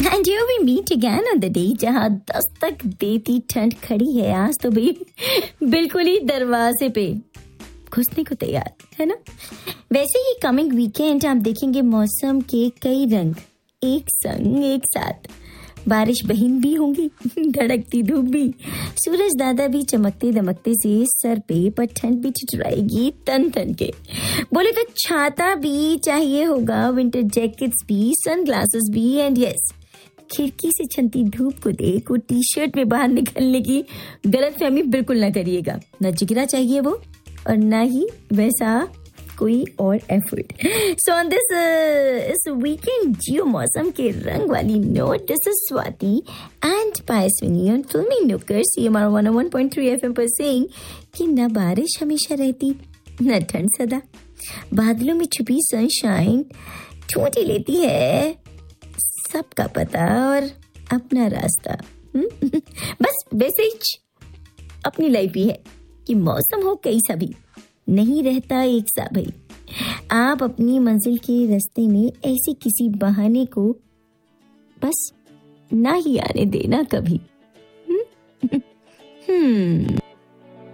And here we meet again on the day जहाँ दस्तक देती ठंड खड़ी है आज तो भाई बिल्कुल ही दरवाजे पे घुसने को तैयार है ना। वैसे ही कमिंग वीकेंड आप देखेंगे मौसम के कई रंग एक संग एक साथ। बारिश बहिन भी होंगी, धड़कती धूप भी, सूरज दादा भी चमकते दमकते से सर पे, पर ठंड भी ठिठुराएगी तन तन के। बोले तो छाता भी चाहिए होगा, विंटर जैकेट्स भी, सनग्लासेस भी, एंड यस खिड़की से छनती धूप को देख वो टी शर्ट में बाहर निकलने की गलतफहमी बिल्कुल ना करिएगा। न जिगरा चाहिए वो और ना ही वैसा कोई और एफर्ट। सो ऑन दिस इस वीकेंड जियो मौसम के रंग वाली note, this is Swati and Payaswini on फिल्मी नुक्कड़ CMR 101.3 FM पर सेइंग कि न बारिश हमेशा रहती न ठंड सदा, बादलों में छुपी सनशाइन ढूंढ लेती है सबका पता और अपना रास्ता। बस वैसे ही अपनी लाइफ भी है कि मौसम हो कैसा भी नहीं रहता एक सा भाई। आप अपनी मंजिल के रास्ते में ऐसे किसी बहाने को बस ना ही आने देना कभी।